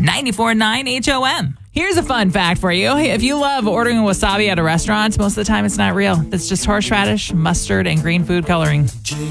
94.9 HOM. Here's a fun fact for you. If you love ordering wasabi at a restaurant, most of the time it's not real. It's just horseradish, mustard, and green food coloring.